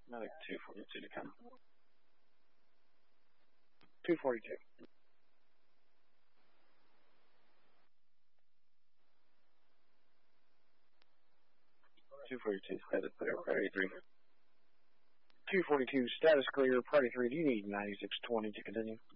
Medic 242 to come. 242. 242 status clear, priority 3. 242 status clear, priority 3. Do you need 9620 to continue?